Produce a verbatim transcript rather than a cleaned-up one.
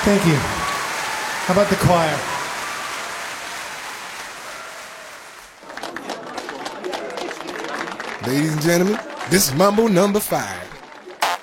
Thank you. How about the choir? Ladies and gentlemen, this is Mambo number five.